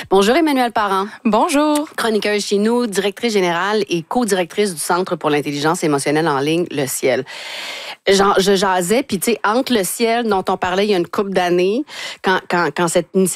Bonjour Emmanuelle Parent. Bonjour. Chroniqueuse chez nous, directrice générale et co-directrice du Centre pour l'intelligence émotionnelle en ligne, Le Ciel. Je jasais, puis tu sais, entre Le Ciel dont on parlait il y a une couple d'années, quand cette initiative